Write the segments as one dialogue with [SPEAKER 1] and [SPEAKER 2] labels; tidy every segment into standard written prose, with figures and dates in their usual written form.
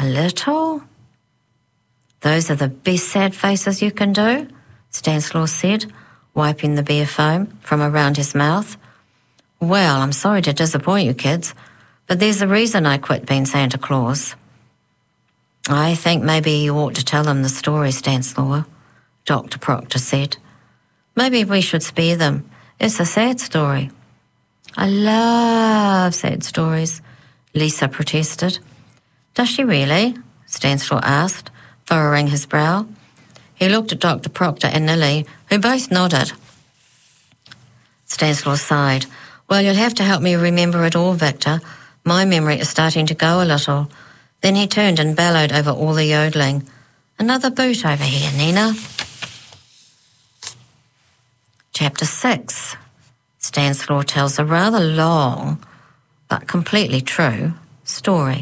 [SPEAKER 1] little? Those are the best sad faces you can do, Stanislaw said, wiping the beer foam from around his mouth. Well, I'm sorry to disappoint you kids, but there's a reason I quit being Santa Claus. I think maybe you ought to tell them the story, Stanislaw, Dr. Proctor said. Maybe we should spare them. It's a sad story. I love sad stories, Lisa protested. Does she really? Stanislaw asked, furrowing his brow. He looked at Dr. Proctor and Nili, who both nodded. Stanislaw sighed. Well, you'll have to help me remember it all, Victor. My memory is starting to go a little. Then he turned and bellowed over all the yodeling. Another boot over here, Nina. Chapter 6. Stanislaw tells a rather long, but completely true, story.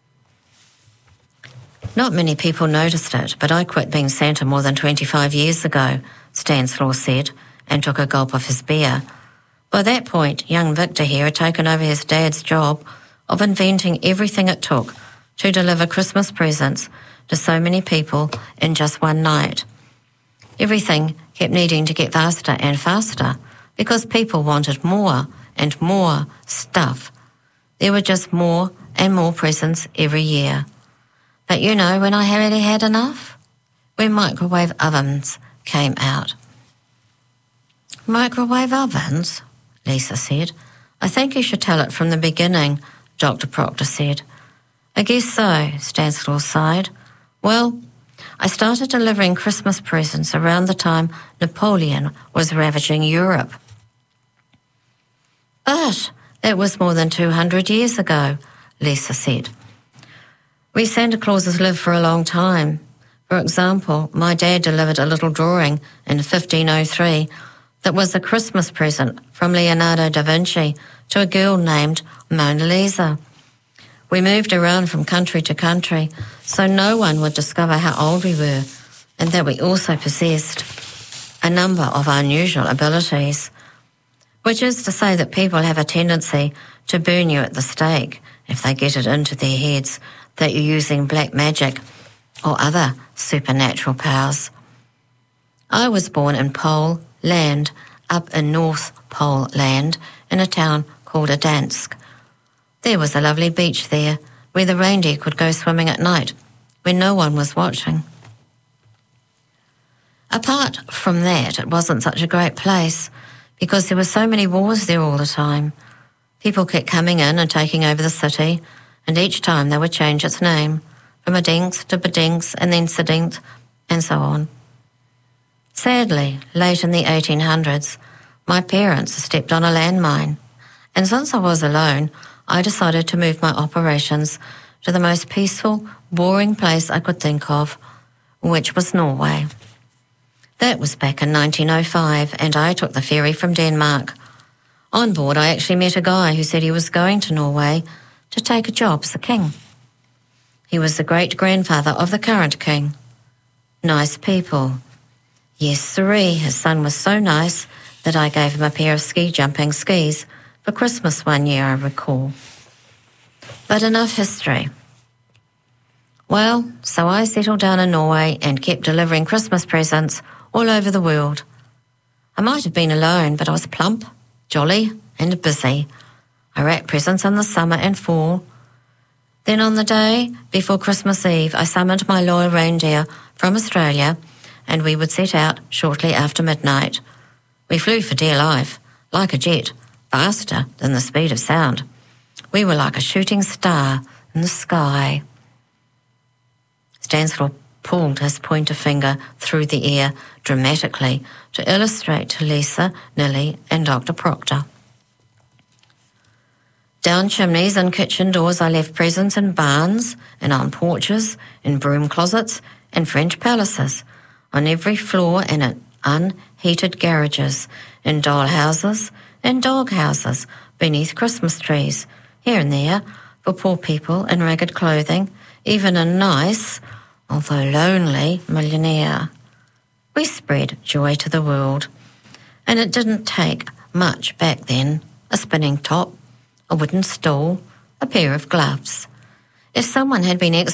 [SPEAKER 1] Not many people noticed it, but I quit being Santa more than 25 years ago, Stanislaw said, and took a gulp of his beer. By that point, young Victor here had taken over his dad's job of inventing everything it took to deliver Christmas presents to so many people in just one night. Everything kept needing to get faster and faster because people wanted more and more stuff. There were just more and more presents every year. But you know when I really had enough? When microwave ovens came out. Microwave ovens? Lisa said. I think you should tell it from the beginning, Dr. Proctor said. I guess so, Stanislaw sighed. Well, I started delivering Christmas presents around the time Napoleon was ravaging Europe. But that was more than 200 years ago, Lisa said. We Santa Clauses live for a long time. For example, my dad delivered a little drawing in 1503 that was a Christmas present from Leonardo da Vinci to a girl named Mona Lisa. We moved around from country to country so no one would discover how old we were and that we also possessed a number of unusual abilities, which is to say that people have a tendency to burn you at the stake if they get it into their heads that you're using black magic or other supernatural powers. I was born in Pole Land, up in North Pole Land, in a town called Gdansk. There was a lovely beach there where the reindeer could go swimming at night when no one was watching. Apart from that, it wasn't such a great place because there were so many wars there all the time. People kept coming in and taking over the city, and each time they would change its name, from Adinks to Bedinks and then Sedinkt, and so on. Sadly, late in the 1800s, my parents stepped on a landmine, and since I was alone, I decided to move my operations to the most peaceful, boring place I could think of, which was Norway. That was back in 1905, and I took the ferry from Denmark. On board, I actually met a guy who said he was going to Norway to take a job as a king. He was the great-grandfather of the current king. Nice people. Yes, sirree, his son was so nice that I gave him a pair of ski-jumping skis for Christmas one year, I recall. But enough history. Well, so I settled down in Norway and kept delivering Christmas presents all over the world. I might have been alone, but I was plump, jolly, and busy. I wrapped presents in the summer and fall. Then on the day before Christmas Eve, I summoned my loyal reindeer from Australia, and we would set out shortly after midnight. We flew for dear life, like a jet, faster than the speed of sound. We were like a shooting star in the sky. Stanislaw pulled his pointer finger through the air dramatically to illustrate to Lisa, Nili, and Dr. Proctor. Down chimneys and kitchen doors I left presents in barns and on porches, in broom closets and French palaces, on every floor and in unheated garages, in doll houses and dog houses, beneath Christmas trees, here and there, for poor people in ragged clothing, even a nice, although lonely, millionaire. We spread joy to the world, and it didn't take much back then, a spinning top, a wooden stool, a pair of gloves. If someone had been